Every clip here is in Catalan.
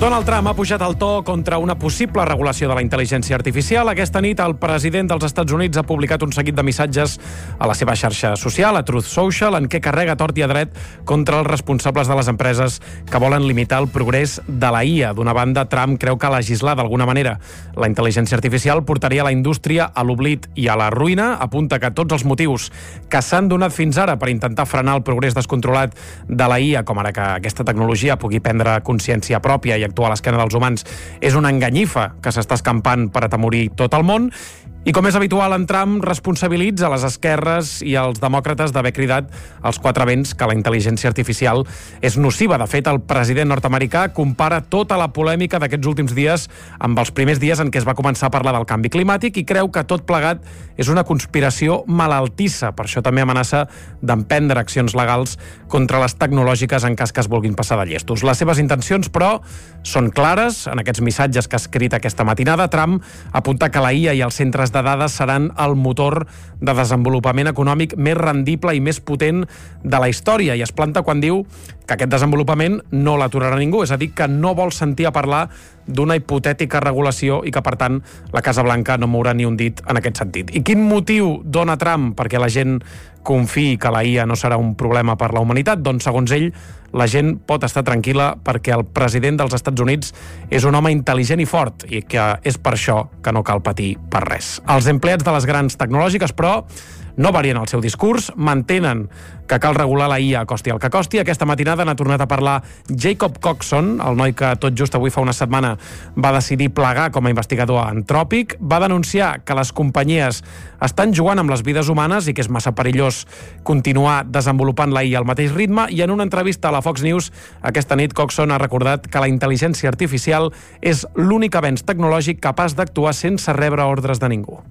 Donald Trump ha pujat el to contra una possible regulació de la intel·ligència artificial. Aquesta nit el president dels Estats Units ha publicat un seguit de missatges a la seva xarxa social, a Truth Social, en què carrega tort i a dret contra els responsables de les empreses que volen limitar el progrés de la IA. D'una banda, Trump creu que legislar d'alguna manera la intel·ligència artificial portaria la indústria a l'oblit i a la ruïna. Apunta que tots els motius que s'han donat fins ara per intentar frenar el progrés descontrolat de la IA, com ara que aquesta tecnologia pugui prendre consciència pròpia i actuar a l'esquena dels humans, és una enganyifa que s'està escampant per atemorir tot el món. I com és habitual, en Trump responsabilitza les esquerres i els demòcrates d'haver cridat als quatre vents que la intel·ligència artificial és nociva. De fet, el president nord-americà compara tota la polèmica d'aquests últims dies amb els primers dies en què es va començar a parlar del canvi climàtic i creu que tot plegat és una conspiració malaltissa. Per això també amenaça d'emprendre accions legals contra les tecnològiques en cas que es vulguin passar de llestos. Les seves intencions, però, són clares. En aquests missatges que ha escrit aquesta matinada, Trump apunta que la IA i els centres de dades seran el motor de desenvolupament econòmic més rendible i més potent de la història, i es planta quan diu que aquest desenvolupament no l'aturarà ningú, és a dir, que no vol sentir a parlar d'una hipotètica regulació i que, per tant, la Casa Blanca no mourà ni un dit en aquest sentit. I quin motiu dona Trump perquè la gent confiï que la IA no serà un problema per la humanitat? Doncs, segons ell, la gent pot estar tranquil·la perquè el president dels Estats Units és un home intel·ligent i fort i que és per això que no cal patir per res. Els empleats de les grans tecnològiques, però, no varien el seu discurs, mantenen que cal regular la IA costi el que costi. Aquesta matinada n'ha tornat a parlar Jacob Coxon, el noi que tot just avui fa una setmana va decidir plegar com a investigador a Anthropic. Va denunciar que les companyies estan jugant amb les vides humanes i que és massa perillós continuar desenvolupant la IA al mateix ritme, i en una entrevista a la Fox News aquesta nit Coxon ha recordat que la intel·ligència artificial és l'únic avenç tecnològic capaç d'actuar sense rebre ordres de ningú.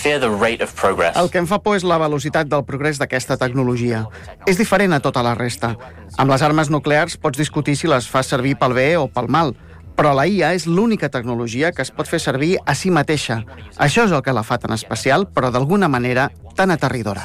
El que em fa por és la velocitat del progrés d'aquesta tecnologia. És diferent a tota la resta. Amb les armes nuclears pots discutir si les fas servir pel bé o pel mal, però la IA és l'única tecnologia que es pot fer servir a si mateixa. Això és el que la fa tan especial, però d'alguna manera tan aterridora.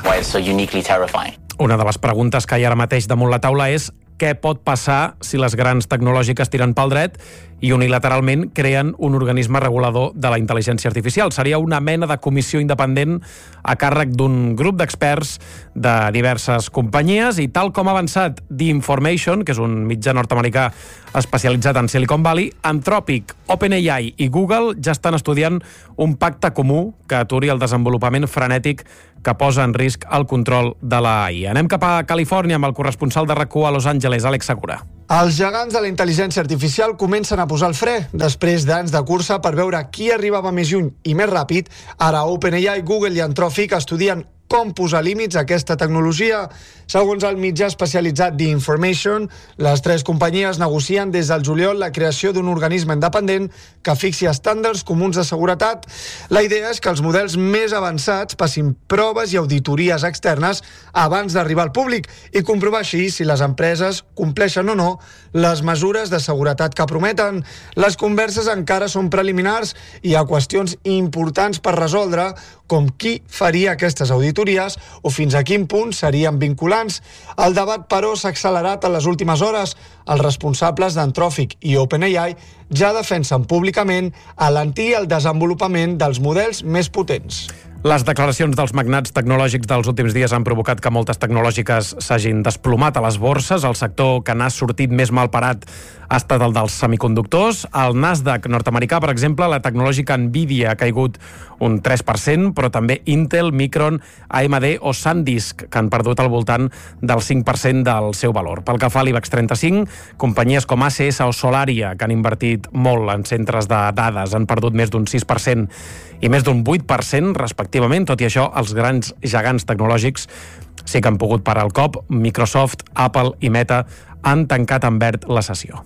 Una de les preguntes que hi ha ara mateix damunt la taula és què pot passar si les grans tecnològiques tiren pel dret i unilateralment creen un organisme regulador de la intel·ligència artificial. Seria una mena de comissió independent a càrrec d'un grup d'experts de diverses companyies, i tal com ha avançat The Information, que és un mitjà nord-americà especialitzat en Silicon Valley, Anthropic, OpenAI i Google ja estan estudiant un pacte comú que aturi el desenvolupament frenètic que posa en risc el control de la IA. Anem cap a Califòrnia amb el corresponsal de RAC1 a Los Angeles, Àlex Segura. Els gegants de la intel·ligència artificial comencen a posar el fre. Després d'anys de cursa per veure qui arribava més lluny i més ràpid, ara OpenAI, Google i Anthropic estudien com posar límits a aquesta tecnologia. Segons el mitjà especialitzat The Information, les tres companyies negocien des del juliol la creació d'un organisme independent que fixi estàndards comuns de seguretat. La idea és que els models més avançats passin proves i auditories externes abans d'arribar al públic i comprovar així si les empreses compleixen o no les mesures de seguretat que prometen. Les converses encara són preliminars i hi ha qüestions importants per resoldre, com qui faria aquestes auditories o fins a quin punt serien vinculants. El debat, però, s'ha accelerat en les últimes hores. Els responsables d'Anthropic i OpenAI ja defensen públicament alentir el desenvolupament dels models més potents. Les declaracions dels magnats tecnològics dels últims dies han provocat que moltes tecnològiques s'hagin desplomat a les borses. El sector que n'ha sortit més mal parat ha estat el dels semiconductors. Al Nasdaq nord-americà, per exemple, la tecnològica Nvidia ha caigut un 3%, però també Intel, Micron, AMD o SanDisk, que han perdut al voltant del 5% del seu valor. Pel que fa a l'IBEX 35, companyies com ACS o Solaria, que han invertit molt en centres de dades, han perdut més d'un 6% i més d'un 8%, respectivament. Tot i això, els grans gegants tecnològics sí que han pogut parar el cop. Microsoft, Apple i Meta han tancat en verd la sessió.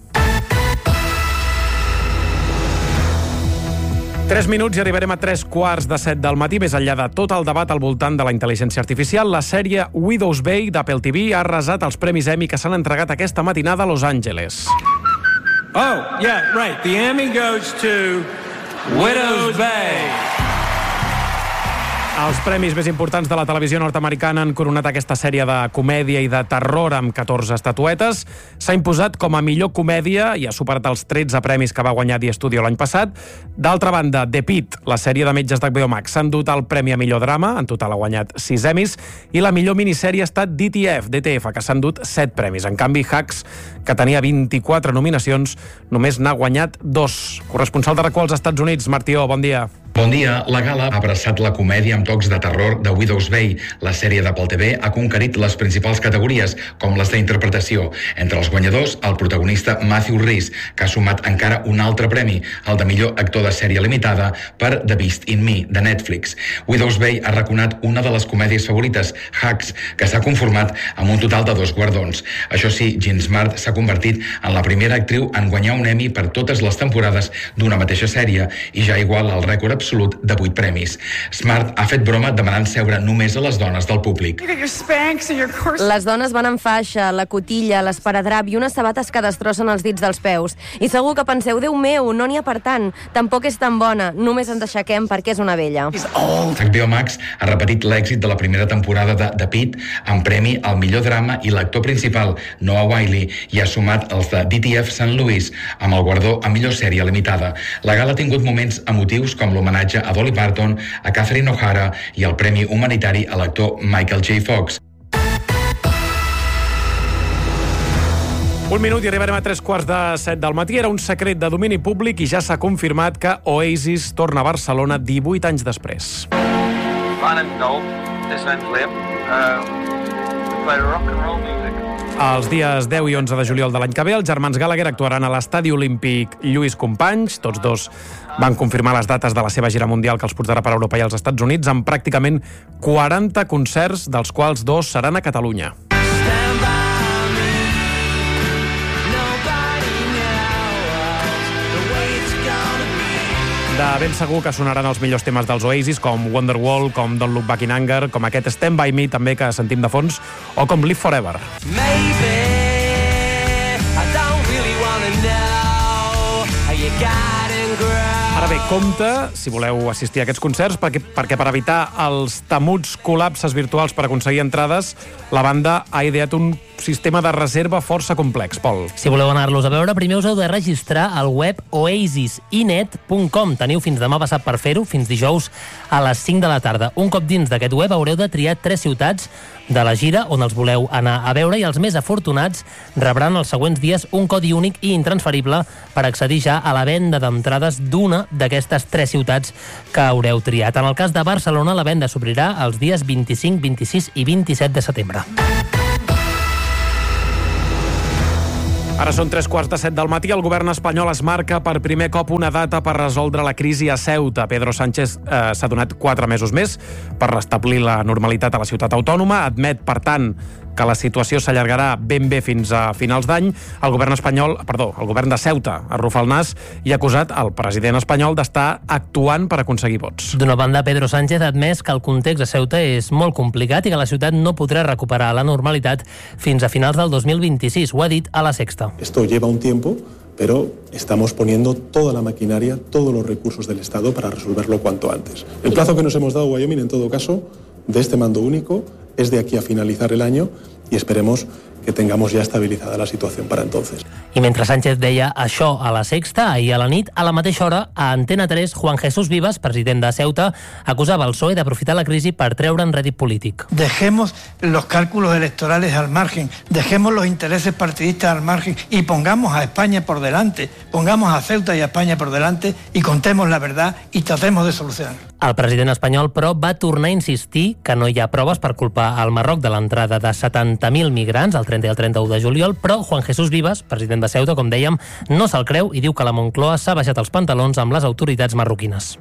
3 minuts i arribarem a 3:15 del matí. Més enllà de tot el debat al voltant de la intel·ligència artificial, la sèrie Widow's Bay d'Apple TV ha arrasat els Premis Emmy que s'han entregat aquesta matinada a Los Angeles. Oh, yeah, right. The Emmy goes to Widow's Bay. Els premis més importants de la televisió nord-americana han coronat aquesta sèrie de comèdia i de terror amb 14 estatuetes. S'ha imposat com a millor comèdia i ha superat els 13 premis que va guanyar The Studio l'any passat. D'altra banda, The Pitt, la sèrie de metges d'HBO Max, s'ha endut el premi a millor drama, en total ha guanyat 6 Emmys, i la millor minissèrie ha estat DTF, que s'ha endut 7 premis. En canvi, Hacks, que tenia 24 nominacions, només n'ha guanyat 2. Corresponsal de RAC1 als Estats Units, Martió, bon dia. Bon dia. La gala ha abraçat la comèdia amb tocs de terror de Widow's Bay. La sèrie d'Apple TV ha conquerit les principals categories, com les d'interpretació. Entre els guanyadors, el protagonista Matthew Rhys, que ha sumat encara un altre premi, el de millor actor de sèrie limitada per The Beast in Me, de Netflix. Widow's Bay ha arraconat una de les comèdies favorites, Hacks, que s'ha conformat amb un total de 2 guardons. Això sí, Jean Smart s'ha convertit en la primera actriu en guanyar un Emmy per totes les temporades d'una mateixa sèrie i ja iguala el rècord absolut de 8 premis. Smart ha fet broma demanant seure només a les dones del públic. Les dones van en faixa, la cotilla, l'esparadrap i unes sabates que destrossen els dits dels peus. I segur que penseu, Déu meu, no n'hi ha per tant. Tampoc és tan bona, només ens aixequem perquè és una vella. HBO Max ha repetit l'èxit de la primera temporada de The Pitt amb premi al millor drama i l'actor principal, Noah Wyle, i ha sumat els de DTF St. Louis amb el guardó a millor sèrie limitada. La gala ha tingut moments emotius com l'homenatge a Dolly Parton, a Catherine O'Hara i el premi humanitari a l'actor Michael J. Fox. Un minut i arribarem a 7:15 del matí. Era un secret de domini públic i ja s'ha confirmat que Oasis torna a Barcelona 18 anys després. Els dies 10 i 11 de juliol de l'any que ve, els germans Gallagher actuaran a l'Estadi Olímpic Lluís Companys. Tots dos van confirmar les dates de la seva gira mundial que els portarà per Europa i als Estats Units amb pràcticament 40 concerts, dels quals 2 seran a Catalunya. De ben segur que sonaran els millors temes dels Oasis, com Wonderwall, com Don't Look Back in Anger, com aquest Stand By Me, també, que sentim de fons, o com Live Forever. Maybe I don't really wanna know how you got and grow. Ara bé, compte, si voleu assistir a aquests concerts, perquè per evitar els temuts col·lapses virtuals per aconseguir entrades, la banda ha ideat un sistema de reserva força complex, Pol. Si voleu anar-los a veure, primer us heu de registrar al web oasisinet.com. Teniu fins demà passat per fer-ho, fins dijous a les 5 de la tarda. Un cop dins d'aquest web haureu de triar 3 ciutats de la gira on els voleu anar a veure i els més afortunats rebran els següents dies un codi únic i intransferible per accedir ja a la venda d'entrades d'una d'aquestes 3 ciutats que haureu triat. En el cas de Barcelona, la venda s'obrirà els dies 25, 26 i 27 de setembre. Ara són 7:15 del matí. El govern espanyol es marca per primer cop una data per resoldre la crisi a Ceuta. Pedro Sánchez s'ha donat 4 mesos més per restablir la normalitat a la ciutat autònoma. Admet, per tant, que la situació s'allargarà ben bé fins a finals d'any. El govern de Ceuta arrufa el nas i ha acusat el president espanyol d'estar actuant per aconseguir vots. D'una banda, Pedro Sánchez ha admès que el context a Ceuta és molt complicat i que la ciutat no podrà recuperar la normalitat fins a finals del 2026. Ho ha dit a La Sexta. Esto lleva un tiempo, pero estamos poniendo toda la maquinaria, todos los recursos del Estado para resolverlo cuanto antes. El plazo que nos hemos dado, Wyoming, en todo caso, de este mando único, es de aquí a finalizar el año y esperemos que tengamos ja estabilitzada la situació para entonces. I mentre Sánchez deia això a La Sexta, ahir a la nit, a la mateixa hora, a Antena 3, Juan Jesús Vivas, president de Ceuta, acusava el PSOE d'aprofitar la crisi per treure'n rèdit polític. Dejemos los cálculos electorales al margen, dejemos los intereses partidistas al margen y pongamos a España por delante, pongamos a Ceuta y a España por delante y contemos la verdad y tratemos de solucionar. El president espanyol, però, va tornar a insistir que no hi ha proves per culpar al Marroc de l'entrada de 70.000 migrants el 30 i el 31 de juliol, però Juan Jesús Vivas, president de Ceuta, com dèiem, no se'l creu i diu que la Moncloa s'ha baixat els pantalons amb les autoritats marroquines.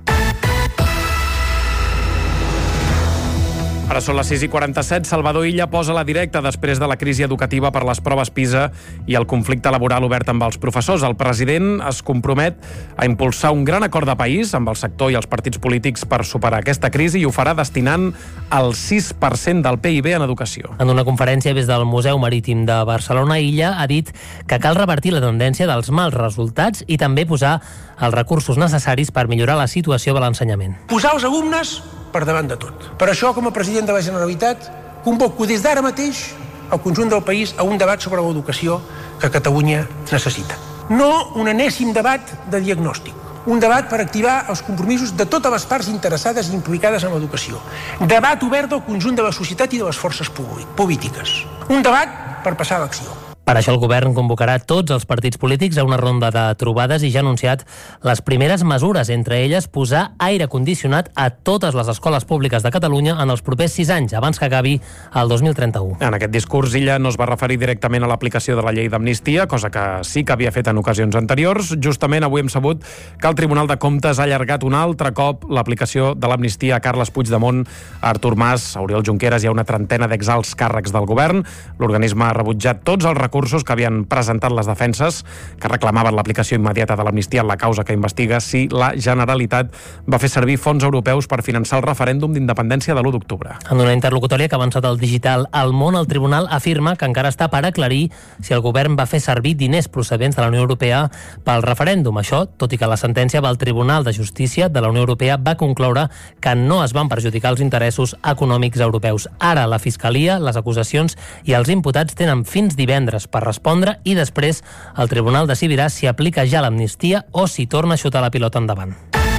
Ara són les 6:47. Salvador Illa posa la directa després de la crisi educativa per les proves PISA i el conflicte laboral obert amb els professors. El president es compromet a impulsar un gran acord de país amb el sector i els partits polítics per superar aquesta crisi i ho farà destinant el 6% del PIB en educació. En una conferència des del Museu Marítim de Barcelona, Illa ha dit que cal revertir la tendència dels mals resultats i també posar els recursos necessaris per millorar la situació de l'ensenyament. Posar els alumnes per davant de tot. Per això, com a president de la Generalitat, convoco des d'ara mateix el conjunt del país a un debat sobre l'educació que Catalunya necessita. No un enèsim debat de diagnòstic, un debat per activar els compromisos de totes les parts interessades i implicades en l'educació. Debat obert del conjunt de la societat i de les forces polítiques. Un debat per passar a l'acció. Per això el govern convocarà tots els partits polítics a una ronda de trobades i ja ha anunciat les primeres mesures, entre elles posar aire condicionat a totes les escoles públiques de Catalunya en els propers 6 anys, abans que acabi el 2031. En aquest discurs, Illa no es va referir directament a l'aplicació de la llei d'amnistia, cosa que sí que havia fet en ocasions anteriors. Justament avui hem sabut que el Tribunal de Comptes ha allargat un altre cop l'aplicació de l'amnistia a Carles Puigdemont, a Artur Mas, a Oriol Junqueras i a una trentena d'exalts càrrecs del govern. L'organisme ha rebutjat tots els recursos que havien presentat les defenses, que reclamaven l'aplicació immediata de l'amnistia en la causa que investiga si la Generalitat va fer servir fons europeus per finançar el referèndum d'independència de l'1 d'octubre. En una interlocutòria que ha avançat el digital al món, el tribunal afirma que encara està per aclarir si el govern va fer servir diners procedents de la Unió Europea pel referèndum. Això, tot i que la sentència del Tribunal de Justícia de la Unió Europea va concloure que no es van perjudicar els interessos econòmics europeus. Ara la Fiscalia, les acusacions i els imputats tenen fins divendres per respondre i després el tribunal decidirà si aplica ja l'amnistia o si torna a xutar la pilota endavant.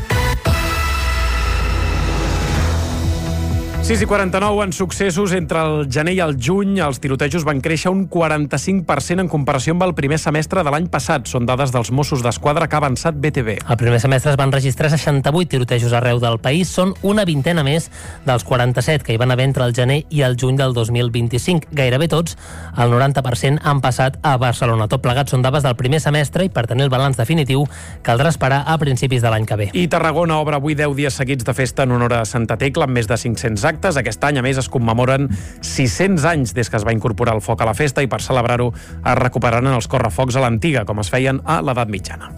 6:49 en successos. Entre el gener i el juny, els tirotejos van créixer un 45% en comparació amb el primer semestre de l'any passat. Són dades dels Mossos d'Esquadra que ha avançat BTV. El primer semestre es van registrar 68 tirotejos arreu del país. Són una vintena més dels 47 que hi van haver entre el gener i el juny del 2025. Gairebé tots, el 90%, han passat a Barcelona. Tot plegat són dades del primer semestre i per tenir el balanç definitiu caldrà esperar a principis de l'any que ve. I Tarragona obre avui 10 dies seguits de festa en honor a Santa Tecla, amb més de 500 actes. Aquest any, a més, es commemoren 600 anys des que es va incorporar el foc a la festa i per celebrar-ho es recuperaran els correfocs a l'antiga, com es feien a l'edat mitjana.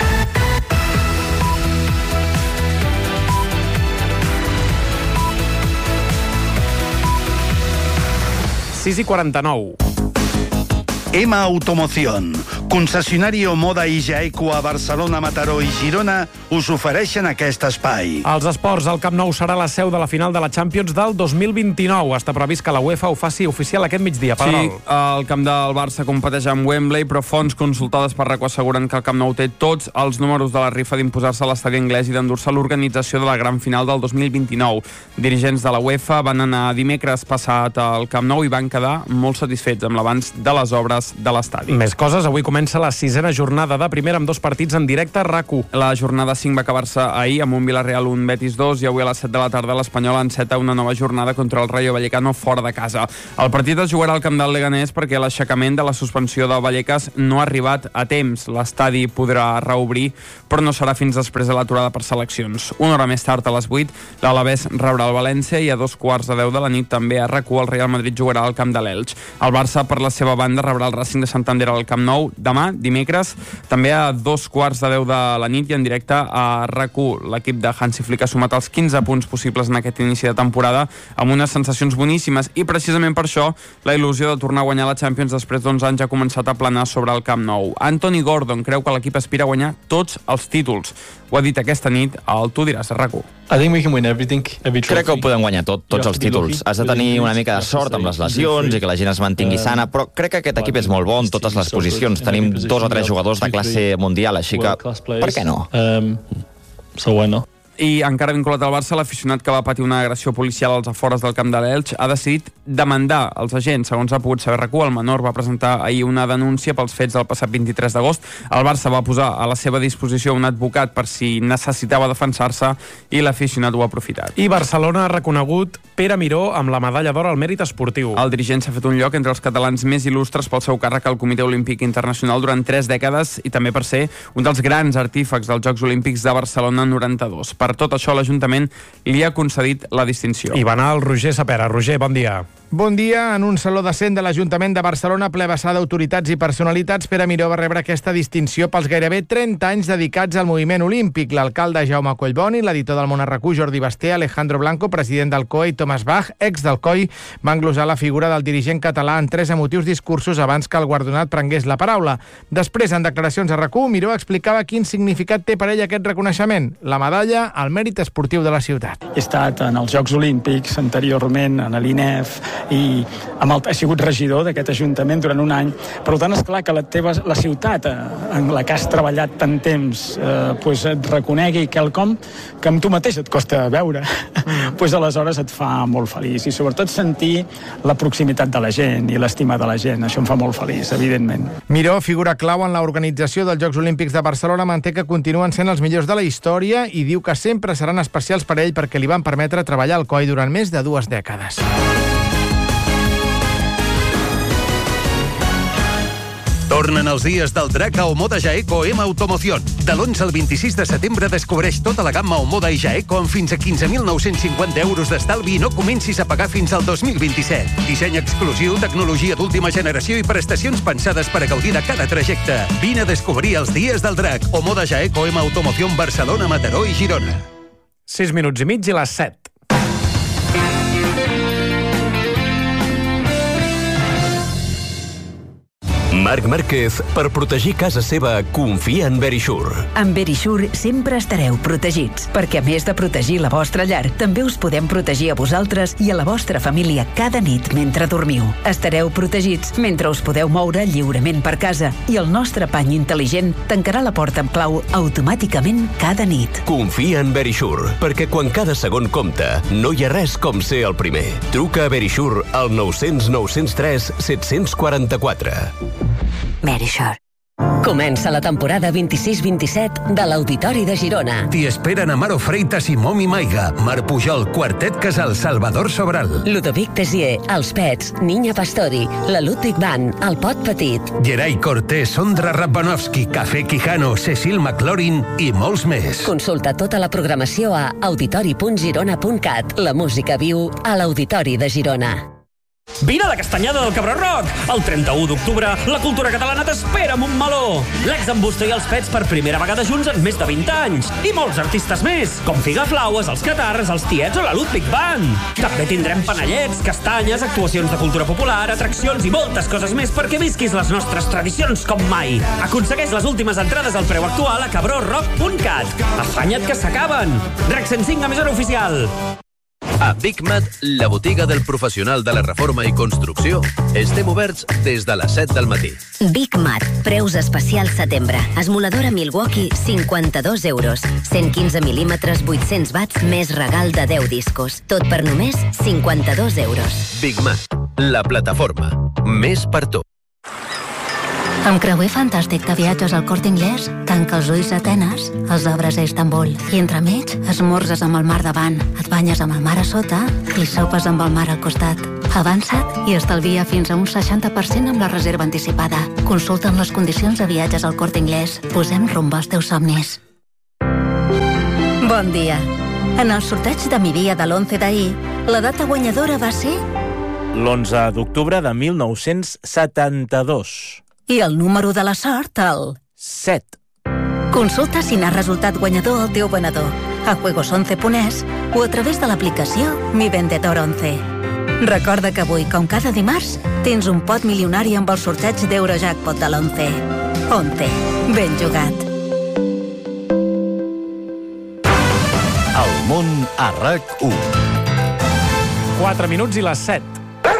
Sis i 49. EMA Automoción, concessionari Omoda i Jaeco a Barcelona, Mataró i Girona us ofereixen aquest espai. Els esports, el Camp Nou serà la seu de la final de la Champions del 2029. Està previst que la UEFA ho faci oficial aquest migdia. Sí, el camp del Barça competeix amb Wembley, però fonts consultades per RACO asseguren que el Camp Nou té tots els números de la rifa d'imposar-se a l'estadi anglès i d'endur-se l'organització de la gran final del 2029. Dirigents de la UEFA van anar dimecres passat al Camp Nou i van quedar molt satisfets amb l'avanç de les obres de l'estadi. Més coses, avui comença la 6a jornada de primera amb 2 partits en directe a RAC1. La jornada 5 va acabar-se ahir amb un Villarreal 1, Betis 2 i avui a les 7 de la tarda l'Espanyol enceta una nova jornada contra el Rayo Vallecano fora de casa. El partit es jugarà al camp del Leganés perquè l'aixecament de la suspensió de Vallecas no ha arribat a temps. L'estadi podrà reobrir, però no serà fins després de l'aturada per seleccions. Una hora més tard, a les 8, l'Alavés rebrà el València i a 2:15 de la nit també a RAC1 el Real Madrid jugarà al camp de l'Elx. El Barça, per la seva banda, rebrà el Racing de Santander al Camp Nou demà, dimecres, també a 2:10 de la nit i en directe a RAC1. L'equip de Hansi Flick ha sumat els 15 punts possibles en aquest inici de temporada amb unes sensacions boníssimes i precisament per això la il·lusió de tornar a guanyar la Champions després d'11 anys ha començat a planar sobre el Camp Nou. Anthony Gordon creu que l'equip aspira a guanyar tots els títols. Ho ha dit aquesta nit al Tu diràs a RAC1. Crec que ho podem guanyar tots els títols. Has de tenir una mica de sort amb les lesions i que la gent es mantingui sana, però crec que aquest equip és molt bo en totes les posicions. Tenim 2 o 3 jugadors de classe mundial, així que per què no? I encara vinculat al Barça, l'aficionat que va patir una agressió policial als afores del camp de l'Elx ha decidit demandar els agents. Segons ha pogut saber RAC1, el menor va presentar ahir una denúncia pels fets del passat 23 d'agost. El Barça va posar a la seva disposició un advocat per si necessitava defensar-se i l'aficionat ho ha aprofitat. I Barcelona ha reconegut Pere Miró amb la medalla d'or al mèrit esportiu. El dirigent s'ha fet un lloc entre els catalans més il·lustres pel seu càrrec al Comitè Olímpic Internacional durant 3 dècades i també per ser un dels grans artífecs dels Jocs Olímpics de Barcelona 92. Per tot això, l'Ajuntament li ha concedit la distinció. I va anar el Roger Sapera. Roger, bon dia. Bon dia. En un saló decent de l'Ajuntament de Barcelona, ple vessar d'autoritats i personalitats, Pere Miró va rebre aquesta distinció pels gairebé 30 anys dedicats al moviment olímpic. L'alcalde Jaume Collboni, l'editor del Món RQ Jordi Basté, Alejandro Blanco, president del COE, i Thomas Bach, ex del COI, van glosar la figura del dirigent català en 3 emotius discursos abans que el guardonat prengués la paraula. Després, en declaracions a RQ, Miró explicava quin significat té per ell aquest reconeixement, la medalla al mèrit esportiu de la ciutat. He estat en els Jocs Olímpics, anteriorment en l'INEF, i he sigut regidor d'aquest Ajuntament durant un any. Per tant, és clar que la ciutat en la que has treballat tant temps et reconegui quelcom que amb tu mateix et costa veure, aleshores et fa molt feliç. I sobretot sentir la proximitat de la gent i l'estima de la gent. Això em fa molt feliç, evidentment. Miró, figura clau en l'organització dels Jocs Olímpics de Barcelona, manté que continuen sent els millors de la història i diu que sempre seran especials per ell perquè li van permetre treballar al COI durant més de 2 dècades. Tornen els dies del drac a Omoda Jaeco M Automoción. De l'11 al 26 de setembre descobreix tota la gamma Omoda i Jaeco amb fins a 15.950 euros d'estalvi i no comencis a pagar fins al 2027. Disseny exclusiu, tecnologia d'última generació i prestacions pensades per a gaudir de cada trajecte. Vine a descobrir els dies del drac. Omoda Jaeco M Automoción Barcelona, Mataró i Girona. 6 minuts i mig i les 7. Marc Márquez, per protegir casa seva, confia en Verisure. Amb Verisure sempre estareu protegits, perquè a més de protegir la vostra llar, també us podem protegir a vosaltres i a la vostra família cada nit mentre dormiu. Estareu protegits mentre us podeu moure lliurement per casa i el nostre pany intel·ligent tancarà la porta amb clau automàticament cada nit. Confia en Verisure, perquè quan cada segon compta, no hi ha res com ser el primer. Truca a Verisure al 900 903 744. Verisure. Comença la temporada 26-27 de l'Auditori de Girona. T'hi esperen Amaro Freitas i Momi Maiga, Mar Pujol, Quartet Casal, Salvador Sobral, Ludovic Tessier, Els Pets, Niña Pastori, la Ludwig Band, El Pot Petit, Gerai Cortés, Sondra Rabbanovski, Café Quijano, Cecil McLaurin i molts més. Consulta tota la programació a auditori.girona.cat. La música viu a l'Auditori de Girona. Vine a la Castanyada del Cabró Rock! El 31 d'octubre, la cultura catalana t'espera amb un meló! L'ex amb Busto i Els Pets per primera vegada junts en més de 20 anys. I molts artistes més, com Figaflaues, Els Catarres, Els Tiets o la Ludwig Band. També tindrem panellets, castanyes, actuacions de cultura popular, atraccions i moltes coses més perquè visquis les nostres tradicions com mai. Aconsegueix les últimes entrades al preu actual a cabrorock.cat. Afanya't que s'acaben! Rec 105, emissora oficial. A BigMat, la botiga del professional de la reforma i construcció, estem oberts des de les 7 del matí. BigMat, preus especials setembre. Esmoladora Milwaukee, 52 euros. 115 mil·límetres, 800 watts, més regal de 10 discos. Tot per només 52 euros. BigMat, la plataforma. Més per tot. Amb creuer fantàstic de viatges al Corte Inglés, tanca els ulls a Atenes, els obres a Istanbul, i entremig esmorzes amb el mar davant, et banyes amb el mar a sota i sopes amb el mar al costat. Avança't i estalvia fins a un 60% amb la reserva anticipada. Consulta'n les condicions de viatges al Corte Inglés. Posem rumb als teus somnis. Bon dia. En el sorteig de mi dia de l'11 d'ahir, la data guanyadora va ser... l'11 d'octubre de 1972. I el número de la sort, el... 7. Consulta si n'ha resultat guanyador el teu venedor a juegos11.es o a través de l'aplicació Mi Vendedor 11. Recorda que avui, com cada dimarts, tens un pot milionari amb el sorteig d'Eurojackpot de l'11. 11. Ben jugat. El món a RAC1. 4 minuts i les 7.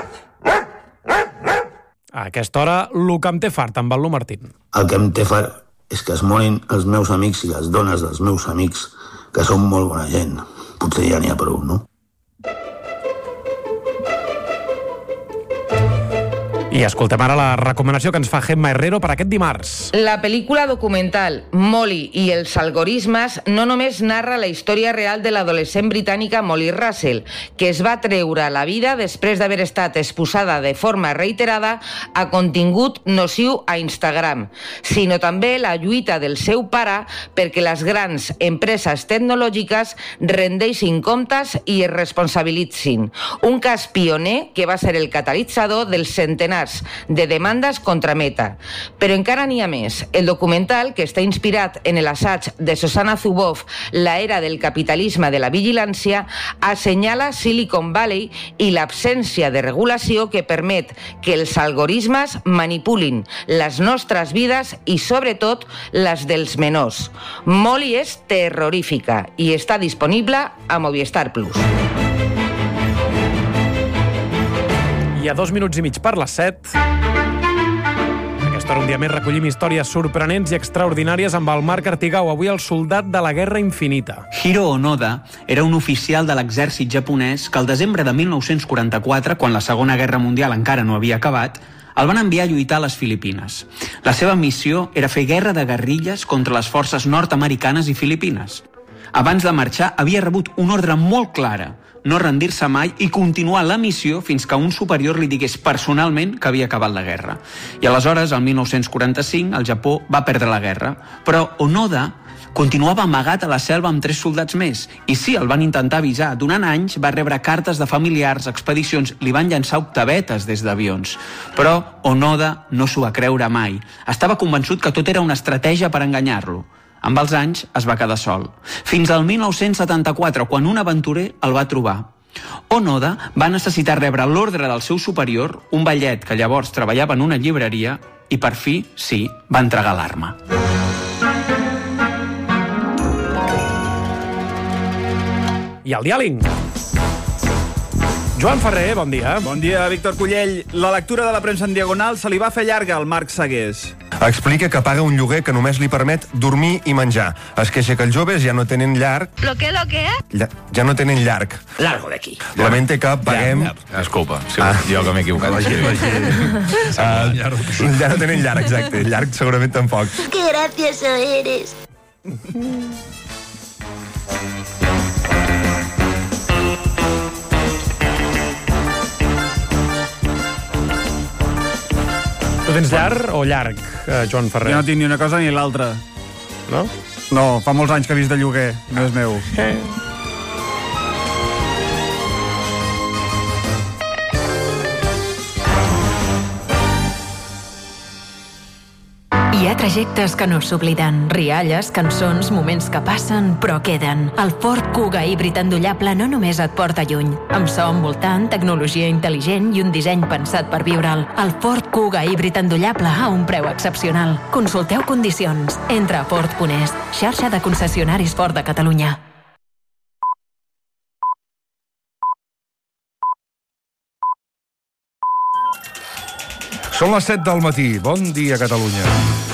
A aquesta hora, el que em té fart, amb el Lu Martín. El que em té fart és que es morin els meus amics i les dones dels meus amics, que són molt bona gent. Potser ja n'hi ha prou, no? I escoltem ara la recomanació que ens fa Gemma Herrero per aquest dimarts. La pel·lícula documental Molly i els algorismes no només narra la història real de l'adolescent britànica Molly Russell, que es va treure la vida després d'haver estat exposada de forma reiterada a contingut nociu a Instagram, sinó també la lluita del seu pare perquè les grans empreses tecnològiques rendeixin comptes i es responsabilitzin. Un cas pioner que va ser el catalitzador dels centenars de demandes contra Meta. Però encara n'hi ha més. El documental, que està inspirat en l'assaig de Shoshana Zuboff, La era del capitalisme de la vigilància, assenyala Silicon Valley i l'absència de regulació que permet que els algorismes manipulin les nostres vides i, sobretot, les dels menors. Molly és terrorífica i està disponible a Movistar Plus. I a 2 minuts i mig per les 7. Aquesta hora un dia més recollim històries sorprenents i extraordinàries amb el Marc Artigau, avui el soldat de la Guerra Infinita. Hiro Onoda era un oficial de l'exèrcit japonès que al desembre de 1944, quan la Segona Guerra Mundial encara no havia acabat, el van enviar a lluitar a les Filipines. La seva missió era fer guerra de guerrilles contra les forces nord-americanes i filipines. Abans de marxar havia rebut una ordre molt clara: no rendir-se mai i continuar la missió fins que un superior li digués personalment que havia acabat la guerra. I aleshores, el 1945, el Japó va perdre la guerra. Però Onoda continuava amagat a la selva amb 3 soldats més. I sí, el van intentar avisar. Durant anys va rebre cartes de familiars, expedicions, li van llançar octavetes des d'avions. Però Onoda no s'ho va creure mai. Estava convençut que tot era una estratègia per enganyar-lo. Amb els anys es va quedar sol. Fins al 1974, quan un aventurer el va trobar. Onoda va necessitar rebre l'ordre del seu superior, un vellet que llavors treballava en una llibreria, i per fi, sí, va entregar l'arma. I el diàleg. Joan Ferrer, bon dia. Bon dia, Víctor Cullell. La lectura de la premsa en diagonal se li va fer llarga al Marc Segués. Explica que paga un lloguer que només li permet dormir i menjar. Es queixa que els joves ja no tenen llarg... ¿Lo qué? Ja no tenen llarg. Largo d'aquí. Lamenta que paguem... Disculpa, jo que m'he equivocat. Ja no tenen llarg, exacte. Llarg segurament tampoc. Qué gracioso eres. Tu tens llarg o llarg, Joan Ferrer? Jo no tinc ni una cosa ni l'altra. No? No, fa molts anys que he vist de lloguer, no és meu. Hi ha trajectes que no s'obliden, rialles, cançons, moments que passen però queden. El Ford Kuga híbrid endollable no només et porta lluny. Amb so envoltant, tecnologia intel·ligent i un disseny pensat per viure'l. El Ford Kuga híbrid endollable a un preu excepcional. Consulteu condicions. Entra a Ford.es, xarxa de concessionaris Ford de Catalunya. Són les 7 del matí. Bon dia, Catalunya.